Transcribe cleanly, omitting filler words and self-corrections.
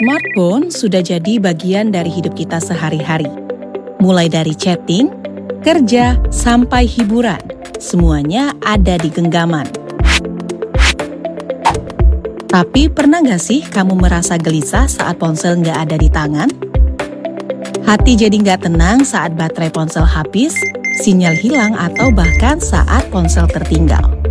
Smartphone sudah jadi bagian dari hidup kita sehari-hari. Mulai dari chatting, kerja, sampai hiburan, semuanya ada di genggaman. Tapi pernah nggak sih kamu merasa gelisah saat ponsel nggak ada di tangan? Hati jadi nggak tenang saat baterai ponsel habis, sinyal hilang atau bahkan saat ponsel tertinggal.